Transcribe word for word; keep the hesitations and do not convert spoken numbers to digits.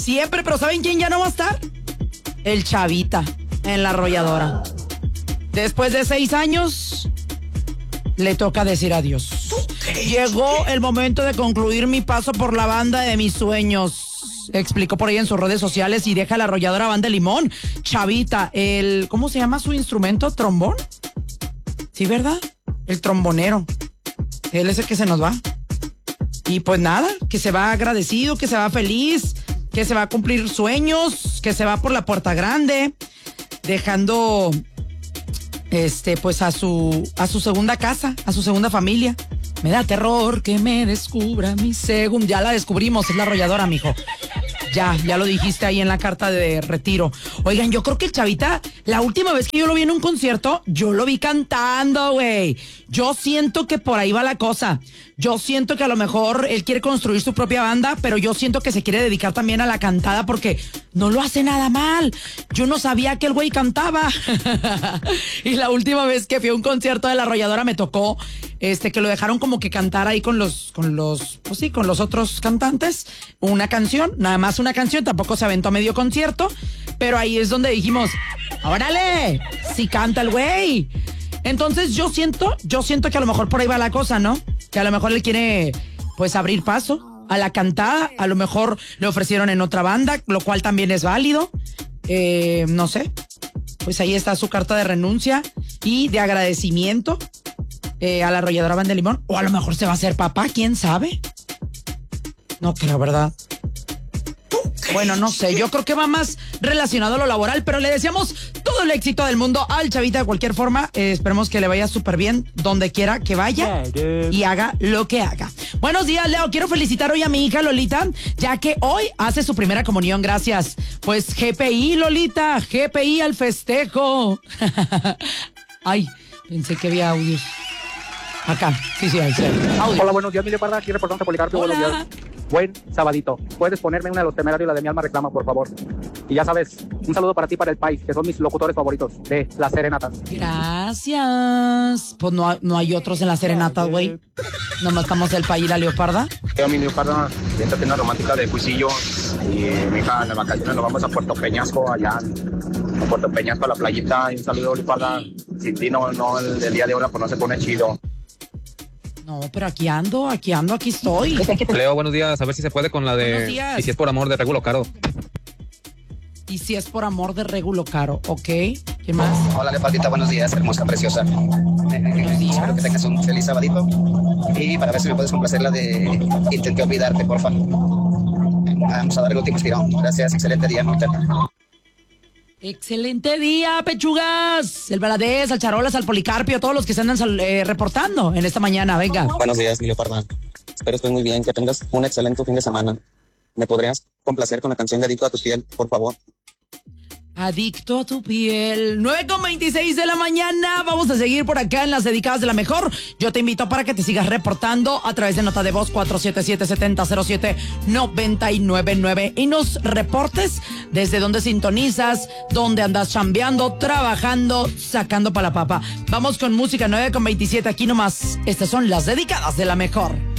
Siempre, pero ¿saben quién ya no va a estar? El Chavita en la arrolladora. Después de seis años, le toca decir adiós. Llegó el momento de concluir mi paso por la banda de mis sueños. Explicó por ahí en sus redes sociales y deja la arrolladora Banda Limón. Chavita, el... ¿cómo se llama su instrumento? ¿Trombón? Sí, ¿verdad? El trombonero. Él es el que se nos va. Y pues nada, que se va agradecido, que se va feliz, que se va a cumplir sueños, que se va por la puerta grande, dejando este pues a su a su segunda casa, a su segunda familia. Me da terror que me descubra mi segunda. Ya la descubrimos, es la arrolladora, mijo. Ya, ya lo dijiste ahí en la carta de retiro. Oigan, yo creo que el Chavita, la última vez que yo lo vi en un concierto, yo lo vi cantando, güey. Yo siento que por ahí va la cosa. Yo siento que a lo mejor él quiere construir su propia banda, pero yo siento que se quiere dedicar también a la cantada porque no lo hace nada mal. Yo no sabía que el güey cantaba. Y la última vez que fui a un concierto de la arrolladora me tocó este que lo dejaron como que cantar ahí con los con los pues sí, con los otros cantantes una canción, nada más una canción, tampoco se aventó a medio concierto, pero ahí es donde dijimos, órale, sí canta el güey. Entonces yo siento, yo siento que a lo mejor por ahí va la cosa, ¿no? Que a lo mejor le quiere, pues, abrir paso a la cantada. A lo mejor le ofrecieron en otra banda, lo cual también es válido. Eh, no sé. Pues ahí está su carta de renuncia y de agradecimiento eh, a la arrolladora Banda Limón. O a lo mejor se va a hacer papá, ¿quién sabe? No creo, ¿verdad? Bueno, no sé, yo creo que va más relacionado a lo laboral, pero le deseamos todo el éxito del mundo al Chavita de cualquier forma. Eh, esperemos que le vaya súper bien donde quiera que vaya y haga lo que haga. Buenos días, Leo. Quiero felicitar hoy a mi hija Lolita, ya que hoy hace su primera comunión. Gracias. Pues G P I, Lolita, G P I al festejo. Ay, pensé que había audios. Acá, sí, sí, ahí sí. Audio. Hola, buenos días, Miguel Parda, aquí reportante Policarpio. Hola. Buenos días. Buen sabadito. Puedes ponerme una de los temerarios, la de Mi Alma Reclama, por favor. Y ya sabes, un saludo para ti, para el país, que son mis locutores favoritos de Las Serenatas. Gracias. Pues no, no hay otros en Las Serenatas, güey. Nomás estamos el país y la Leoparda. Yo, mi Leoparda, esta tienda romántica de Cuisillo. Y mi hija, en las vacaciones nos vamos a Puerto Peñasco, allá a Puerto Peñasco, a la playita. Y un saludo, Leoparda. Sin ti, no, no, el, el día de ahora, pues no se pone chido. No, pero aquí ando, aquí ando, aquí estoy. Leo, buenos días. A ver si se puede con la de... Y si es por amor de Regulo Caro. Y si es por amor de Regulo Caro, ¿ok? ¿Qué más? Hola, Leopardita, buenos días, hermosa, preciosa. Buenos días. Espero que tengas un feliz sabadito. Y para ver si me puedes complacer la de Intenté olvidarte, porfa. Vamos a darle un tiempo estirado. Gracias, excelente día, muchas gracias. Excelente día, pechugas. El Valadez, al Charolas, al Policarpio, todos los que se andan eh, reportando en esta mañana, venga. Buenos días, mi Leoparda. Espero estés muy bien, que tengas un excelente fin de semana. ¿Me podrías complacer con la canción de Adicto a tu piel, por favor? Adicto a tu piel. nueve con veintiséis de la mañana. Vamos a seguir por acá en las dedicadas de la mejor. Yo te invito para que te sigas reportando a través de nota de voz cuatro siete siete, siete cero cero siete, nueve nueve nueve y nos reportes desde dónde sintonizas, dónde andas chambeando, trabajando, sacando para la papa. Vamos con música. Nueve con veintisiete aquí nomás. Estas son las dedicadas de la mejor.